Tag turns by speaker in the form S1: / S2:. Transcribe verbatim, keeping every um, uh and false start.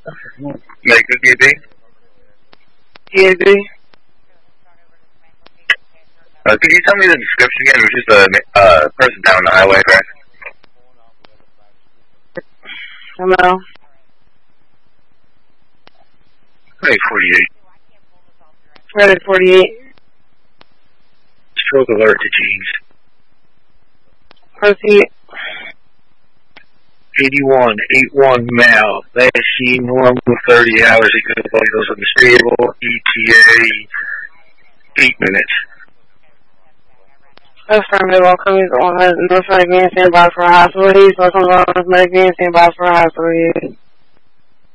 S1: Medical G B?
S2: G A B?
S1: Uh, could you tell me the description again? It was just a uh, person down the highway, correct?
S2: Hello?
S1: Hey, forty-eight.
S2: Ready forty-eight.
S1: Stroke alert to Jeans.
S2: Proceed.
S1: eighty-one, eighty-one male. Last seen normal thirty hours ago. Vitals unstable. E T A eight minutes.
S2: Affirmative. All coming on has no medic being standby for a hospital. He's welcome on medic being standby for a hospital.